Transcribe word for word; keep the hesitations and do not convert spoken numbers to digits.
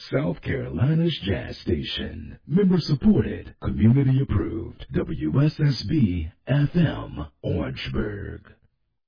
South Carolina's Jazz Station. Member supported, community approved. W S S B F M, Orangeburg.